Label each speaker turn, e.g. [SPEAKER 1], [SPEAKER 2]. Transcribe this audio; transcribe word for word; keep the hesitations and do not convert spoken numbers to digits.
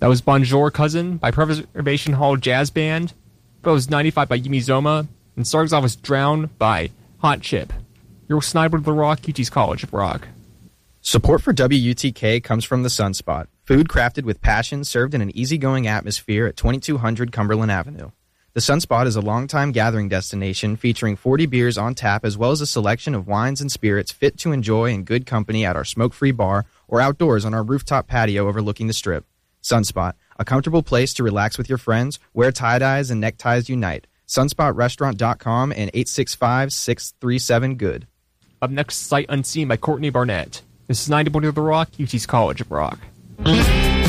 [SPEAKER 1] That was Bonjour Cousin by Preservation Hall Jazz Band. That was ninety-five by Yumi Zoma. And starts off was Drown by Hot Chip. You're Sniper of the Rock, U T's College of Rock.
[SPEAKER 2] Support for W U T K comes from The Sunspot, food crafted with passion served in an easygoing atmosphere at twenty-two hundred Cumberland Avenue. The Sunspot is a longtime gathering destination featuring forty beers on tap as well as a selection of wines and spirits fit to enjoy in good company at our smoke-free bar or outdoors on our rooftop patio overlooking the Strip. Sunspot, a comfortable place to relax with your friends, where tie-dyes and neckties unite. sunspot restaurant dot com and eight six five, six three seven, good.
[SPEAKER 1] Up next, Sight Unseen by Courtney Barnett. This is ninety point of The Rock, U T's College of Rock.